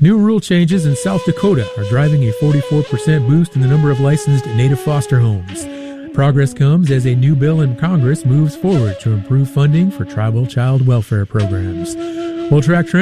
New rule changes in South Dakota are driving a 44% boost in the number of licensed native foster homes. Progress comes as a new bill in Congress moves forward to improve funding for tribal child welfare programs. We'll track trends